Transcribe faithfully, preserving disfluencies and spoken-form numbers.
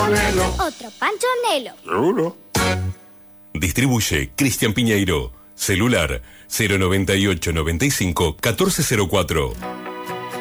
Nelo. Otro Pancho Nelo. ¿Seguro? Distribuye Cristian Piñeiro. Celular cero noventa y ocho noventa y cinco catorce cero cuatro.